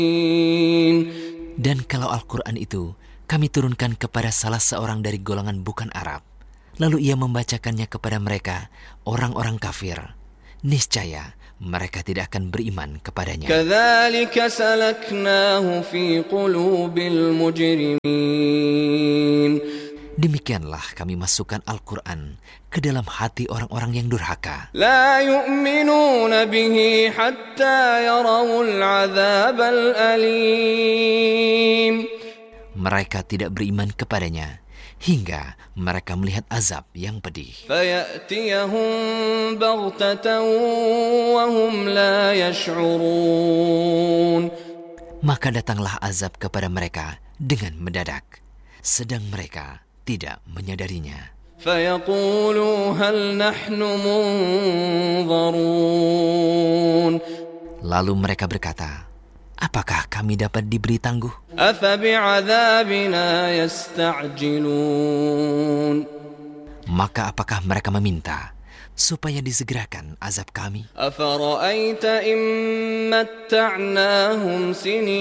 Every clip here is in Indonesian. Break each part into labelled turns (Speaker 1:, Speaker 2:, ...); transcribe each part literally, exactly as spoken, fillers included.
Speaker 1: Dan kalau Al-Quran itu kami turunkan kepada salah seorang dari golongan bukan Arab, lalu ia membacakannya kepada mereka, orang-orang kafir, niscaya mereka tidak akan beriman kepadanya.
Speaker 2: Kadzalika salaknahu fi qulubil mujrimin.
Speaker 1: Demikianlah kami masukkan Al-Quran ke dalam hati orang-orang yang durhaka.
Speaker 2: La yu'minuna bihi hatta yarawul adzabal alim.
Speaker 1: Mereka tidak beriman kepadanya hingga mereka melihat azab yang pedih.
Speaker 2: Fayatiyahum baghtatan wa hum la yash'urun.
Speaker 1: Maka datanglah azab kepada mereka dengan mendadak, sedang mereka tidak menyadarinya.
Speaker 2: Fayaqulu hal nahnu munzarun.
Speaker 1: Lalu mereka berkata, apakah kami dapat diberi tangguh?
Speaker 2: Afa bi'adzabina yasta'jilun.
Speaker 1: Maka apakah mereka meminta supaya disegerakan azab kami?
Speaker 2: Afara'aita in matta'nahum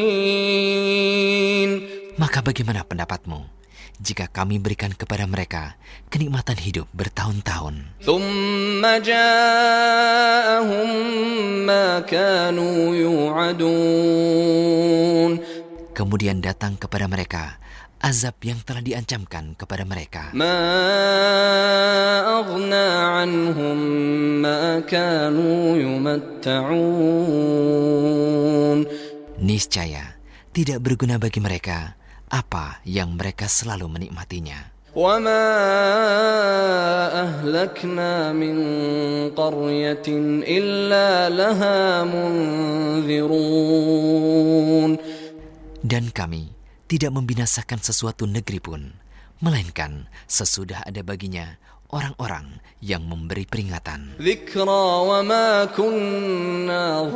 Speaker 2: sinin.
Speaker 1: Maka bagaimana pendapatmu jika kami berikan kepada mereka kenikmatan hidup bertahun-tahun?
Speaker 2: Thumma ja'ahum ma kanu yu'adun.
Speaker 1: Kemudian datang kepada mereka azab yang telah diancamkan kepada mereka.
Speaker 2: Ma aghna anhum ma kanu yumatta'un.
Speaker 1: Niscaya tidak berguna bagi mereka apa yang mereka selalu menikmatinya.
Speaker 2: Wa ma ahlakna min qaryatin illa laha munzirun.
Speaker 1: Dan kami tidak membinasakan sesuatu negeri pun, melainkan sesudah ada baginya orang-orang yang memberi peringatan.
Speaker 2: Dzikra wa ma kunna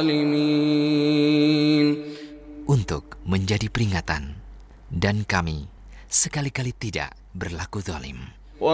Speaker 2: zalimin.
Speaker 1: Untuk menjadi peringatan, dan kami sekali-kali tidak berlaku zalim.